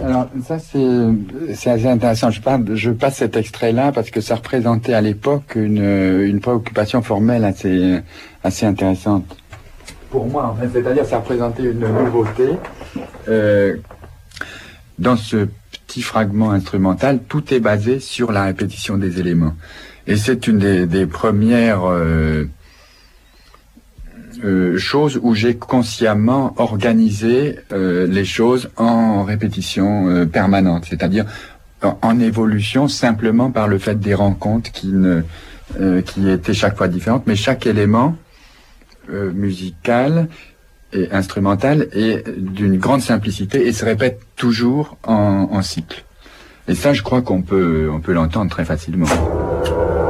alors ça c'est assez intéressant. Je passe cet extrait-là parce que ça représentait à l'époque une préoccupation formelle assez intéressante. Pour moi, en fait, c'est-à-dire ça représentait une nouveauté. Dans ce petit fragment instrumental, tout est basé sur la répétition des éléments. Et c'est une des premières choses où j'ai consciemment organisé les choses en répétition permanente, c'est-à-dire en évolution simplement par le fait des rencontres qui étaient chaque fois différentes, mais chaque élément musical et instrumental est d'une grande simplicité et se répète toujours en cycle. Et ça, je crois qu'on peut l'entendre très facilement.